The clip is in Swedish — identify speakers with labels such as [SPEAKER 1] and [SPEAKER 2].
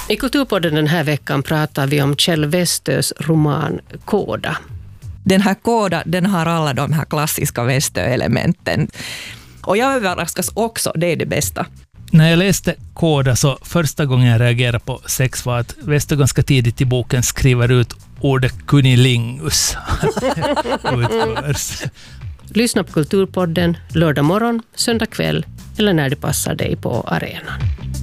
[SPEAKER 1] I Kulturpodden den här veckan pratar vi om Kjell Westös roman Kåda.
[SPEAKER 2] Den här Kåda, den har alla de här klassiska Westö-elementen. Och jag överraskas också, det är det bästa.
[SPEAKER 3] När jag läste Kåda så första gången jag reagerade på sex var att Westö ganska tidigt i boken skriver ut ordet kunilingus.
[SPEAKER 1] Lyssna på Kulturpodden lördag morgon, söndag kväll eller när det passar dig på arenan.